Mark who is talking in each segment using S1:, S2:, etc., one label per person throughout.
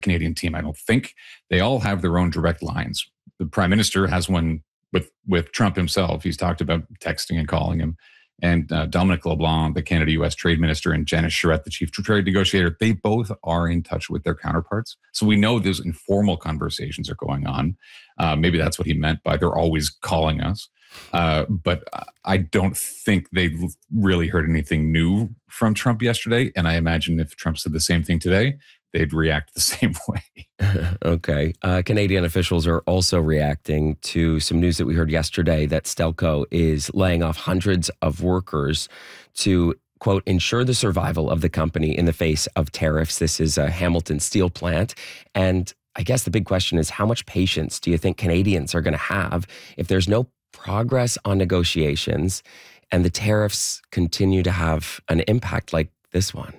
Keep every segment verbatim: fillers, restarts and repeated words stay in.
S1: Canadian team. I don't think they all have their own direct lines. The prime minister has one with with Trump himself. He's talked about texting and calling him. And uh, Dominic LeBlanc, the Canada U S trade minister, and Janice Charette, the chief trade negotiator, they both are in touch with their counterparts. So we know those informal conversations are going on. Uh, maybe that's what he meant by they're always calling us. Uh, but I don't think they really heard anything new from Trump yesterday. And I imagine if Trump said the same thing today, they'd react the same way.
S2: Okay. Uh, Canadian officials are also reacting to some news that we heard yesterday that Stelco is laying off hundreds of workers to, quote, ensure the survival of the company in the face of tariffs. This is a Hamilton steel plant. And I guess the big question is, how much patience do you think Canadians are going to have if there's no progress on negotiations and the tariffs continue to have an impact like this one?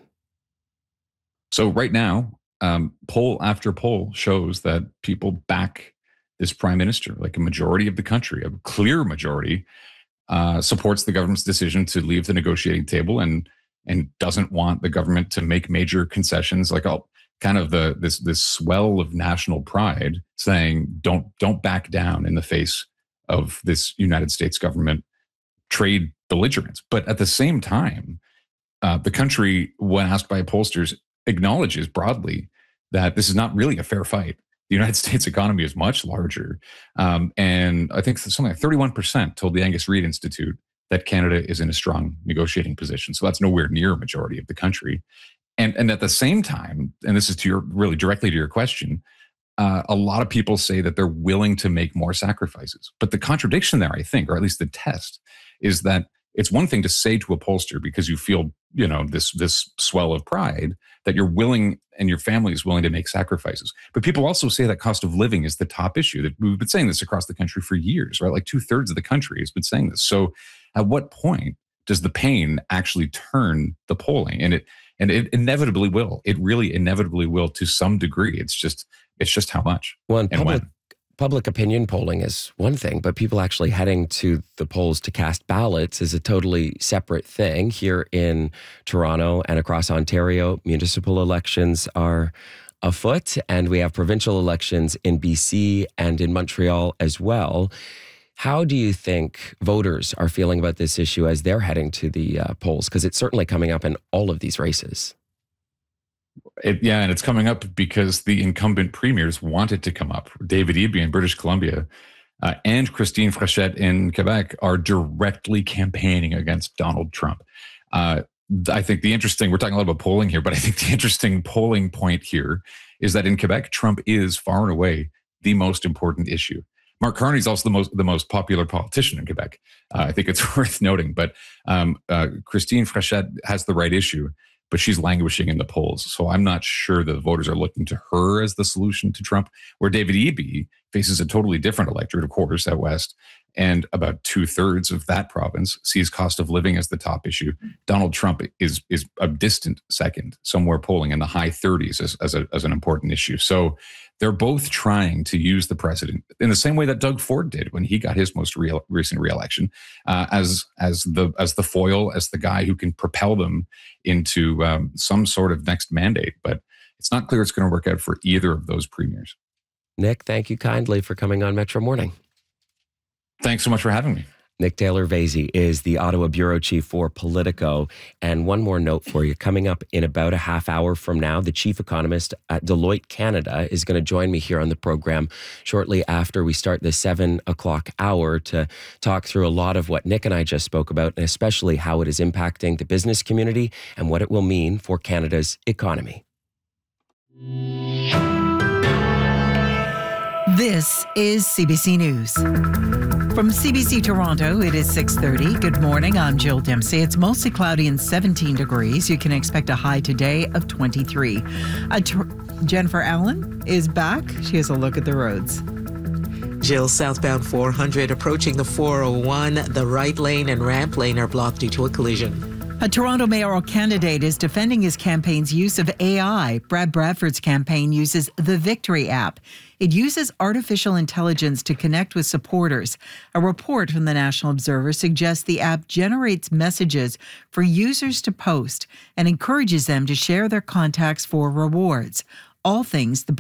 S1: So right now, um, poll after poll shows that people back this prime minister, like a majority of the country, a clear majority, uh, supports the government's decision to leave the negotiating table and and doesn't want the government to make major concessions, like all kind of the this this swell of national pride saying don't don't back down in the face of this United States government trade belligerence. But at the same time, uh, the country, when asked by pollsters, acknowledges broadly that this is not really a fair fight. The United States economy is much larger. Um, and I think something like thirty-one percent told the Angus Reid Institute that Canada is in a strong negotiating position. So that's nowhere near a majority of the country. And, and at the same time, and this is to your really directly to your question, uh, a lot of people say that they're willing to make more sacrifices. But the contradiction there, I think, or at least the test, is that it's one thing to say to a pollster because you feel, you know, this this swell of pride that you're willing and your family is willing to make sacrifices. But people also say that cost of living is the top issue. That we've been saying this across the country for years, right? Like two thirds of the country has been saying this. So at what point does the pain actually turn the polling? And it and it inevitably will. It really inevitably will to some degree. It's just it's just how much.
S2: Well, in
S1: and
S2: public,
S1: when.
S2: Public opinion polling is one thing, but people actually heading to the polls to cast ballots is a totally separate thing. Here in Toronto and across Ontario, municipal elections are afoot, and we have provincial elections in B C and in Montreal as well. How do you think voters are feeling about this issue as they're heading to the uh, polls? Because it's certainly coming up in all of these races.
S1: It, yeah, and it's coming up because the incumbent premiers want it to come up. David Eby in British Columbia uh, and Christine Frechette in Quebec are directly campaigning against Donald Trump. Uh, I think the interesting, we're talking a lot about polling here, but I think the interesting polling point here is that in Quebec, Trump is far and away the most important issue. Mark Carney is also the most the most popular politician in Quebec. Uh, I think it's worth noting, but um, uh, Christine Frechette has the right issue, but she's languishing in the polls. So I'm not sure that the voters are looking to her as the solution to Trump, where David Eby faces a totally different electorate, of course, out west. And about two thirds of that province sees cost of living as the top issue. Donald Trump is is a distant second, somewhere polling in the high thirties as, as, a, as an important issue. So they're both trying to use the president in the same way that Doug Ford did when he got his most real, recent reelection, uh, as as the as the foil, as the guy who can propel them into um, some sort of next mandate. But it's not clear it's going to work out for either of those premiers.
S2: Nick, thank you kindly for coming on Metro Morning.
S1: Thanks so much for having me.
S2: Nick Taylor-Vasey is the Ottawa bureau chief for Politico. And one more note for you. Coming up in about a half hour from now, the chief economist at Deloitte Canada is going to join me here on the program shortly after we start the seven o'clock hour to talk through a lot of what Nick and I just spoke about, and especially how it is impacting the business community and what it will mean for Canada's economy.
S3: This is C B C News. From C B C Toronto, it is six thirty. Good morning, I'm Jill Dempsey. It's mostly cloudy and seventeen degrees. You can expect a high today of twenty-three. Uh, Tor- Jennifer Allen is back. She has a look at the roads.
S4: Jill, southbound four hundred approaching the four oh one. The right lane and ramp lane are blocked due to a collision.
S3: A Toronto mayoral candidate is defending his campaign's use of A I. Brad Bradford's campaign uses the Victory app. It uses artificial intelligence to connect with supporters. A report from the National Observer suggests the app generates messages for users to post and encourages them to share their contacts for rewards. All things the